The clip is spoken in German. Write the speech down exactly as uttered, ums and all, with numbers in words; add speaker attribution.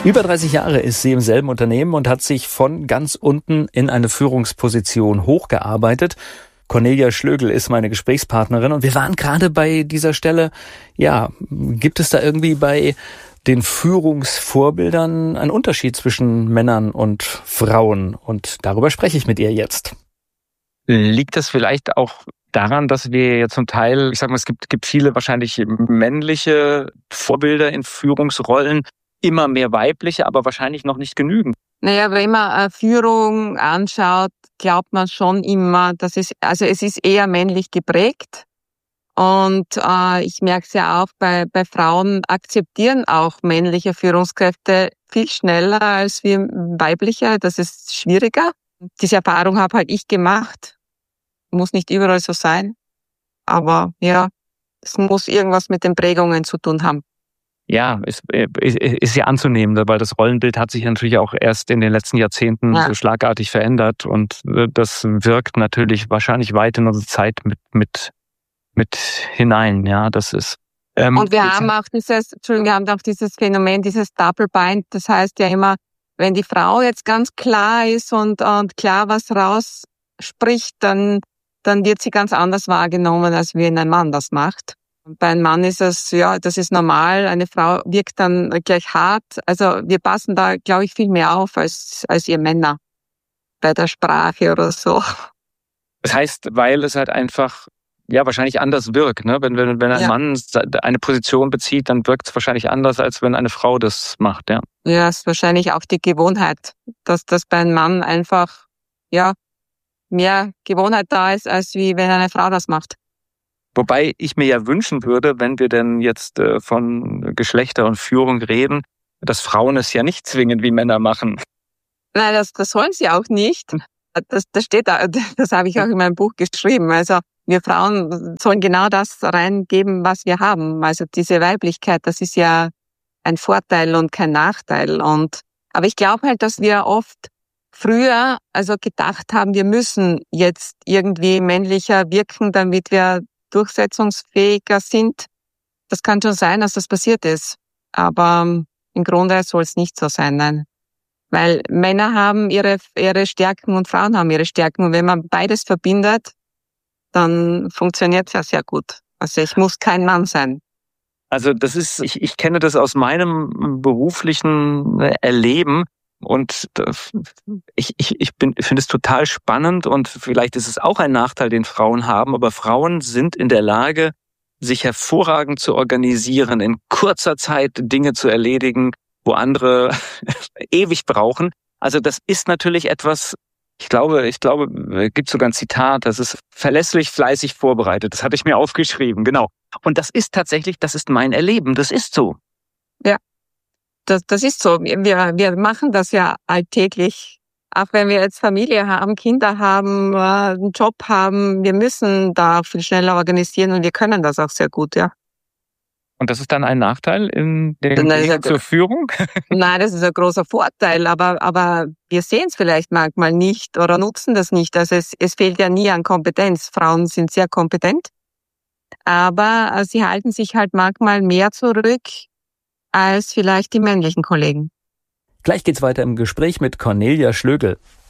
Speaker 1: Über dreißig Jahre ist sie im selben Unternehmen und hat sich von ganz unten in eine Führungsposition hochgearbeitet. Cornelia Schlögl ist meine Gesprächspartnerin und wir waren gerade bei dieser Stelle. Ja, gibt es da irgendwie bei den Führungsvorbildern einen Unterschied zwischen Männern und Frauen? Und darüber spreche ich mit ihr jetzt.
Speaker 2: Liegt das vielleicht auch daran, dass wir ja zum Teil, ich sag mal, es gibt, gibt viele wahrscheinlich männliche Vorbilder in Führungsrollen, immer mehr weibliche, aber wahrscheinlich noch nicht genügend.
Speaker 3: Naja, wenn man äh, Führung anschaut, glaubt man schon immer, dass es, also es ist eher männlich geprägt. Und äh, ich merke es ja auch, bei, bei Frauen akzeptieren auch männliche Führungskräfte viel schneller als wir weibliche. Das ist schwieriger. Diese Erfahrung habe halt ich gemacht. Muss nicht überall so sein. Aber ja, es muss irgendwas mit den Prägungen zu tun haben.
Speaker 2: Ja, ist, ist, ist ja anzunehmen, weil das Rollenbild hat sich natürlich auch erst in den letzten Jahrzehnten ja. so schlagartig verändert und das wirkt natürlich wahrscheinlich weit in unsere Zeit mit mit mit hinein. Ja, das ist.
Speaker 3: Ähm, und wir haben auch dieses, Entschuldigung, wir haben auch dieses Phänomen, dieses Double Bind. Das heißt ja immer, wenn die Frau jetzt ganz klar ist und und klar was rausspricht, dann dann wird sie ganz anders wahrgenommen, als wenn ein Mann das macht. Bei einem Mann ist es, ja, das ist normal. Eine Frau wirkt dann gleich hart. Also wir passen da, glaube ich, viel mehr auf als als ihr Männer bei der Sprache oder so.
Speaker 2: Das heißt, weil es halt einfach, ja, wahrscheinlich anders wirkt. Ne? Wenn, wenn, wenn ein ja. Mann eine Position bezieht, dann wirkt es wahrscheinlich anders, als wenn eine Frau das macht. Ja,
Speaker 3: ja, ist wahrscheinlich auch die Gewohnheit, dass das bei einem Mann einfach, ja, mehr Gewohnheit da ist, als wie wenn eine Frau das macht.
Speaker 2: Wobei ich mir ja wünschen würde, wenn wir denn jetzt äh, von Geschlechter und Führung reden, dass Frauen es ja nicht zwingend wie Männer machen.
Speaker 3: Nein, das, das sollen sie auch nicht. Das, das steht da, das habe ich auch in meinem Buch geschrieben. Also wir Frauen sollen genau das reingeben, was wir haben. Also diese Weiblichkeit, das ist ja ein Vorteil und kein Nachteil. Und aber ich glaube halt, dass wir oft früher also gedacht haben, wir müssen jetzt irgendwie männlicher wirken, damit wir durchsetzungsfähiger sind. Das kann schon sein, dass das passiert ist. Aber im Grunde soll es nicht so sein, nein. Weil Männer haben ihre, ihre Stärken und Frauen haben ihre Stärken. Und wenn man beides verbindet, dann funktioniert es ja sehr gut. Also ich muss kein Mann sein.
Speaker 2: Also das ist, ich, ich kenne das aus meinem beruflichen Erleben. Und ich, ich, ich bin, finde es total spannend und vielleicht ist es auch ein Nachteil, den Frauen haben, aber Frauen sind in der Lage, sich hervorragend zu organisieren, in kurzer Zeit Dinge zu erledigen, wo andere ewig brauchen. Also das ist natürlich etwas, ich glaube, ich glaube, es gibt sogar ein Zitat, das ist verlässlich, fleißig vorbereitet. Das hatte ich mir aufgeschrieben, genau. Und das ist tatsächlich, das ist mein Erleben, das ist so.
Speaker 3: Ja. Das, das ist so. Wir, wir machen das ja alltäglich. Auch wenn wir jetzt Familie haben, Kinder haben, einen Job haben, wir müssen da viel schneller organisieren und wir können das auch sehr gut, ja.
Speaker 2: Und das ist dann ein Nachteil in der Beziehung zur Führung?
Speaker 3: Nein, das ist ein großer Vorteil, aber, aber wir sehen es vielleicht manchmal nicht oder nutzen das nicht. Also es, es fehlt ja nie an Kompetenz. Frauen sind sehr kompetent, aber sie halten sich halt manchmal mehr zurück als vielleicht die männlichen Kollegen.
Speaker 1: Gleich geht's weiter im Gespräch mit Cornelia Schlögl.